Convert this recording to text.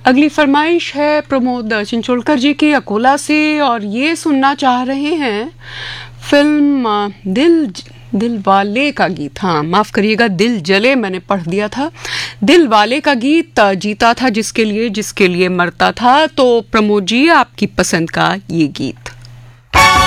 अगली फरमाइश है प्रमोद चिंचोलकर जी की अकोला से, और ये सुनना चाह रहे हैं फिल्म दिल वाले का गीत। हाँ माफ़ करिएगा, दिल जले मैंने पढ़ दिया था। दिल वाले का गीत, जीता था जिसके लिए मरता था। तो प्रमोद जी, आपकी पसंद का ये गीत।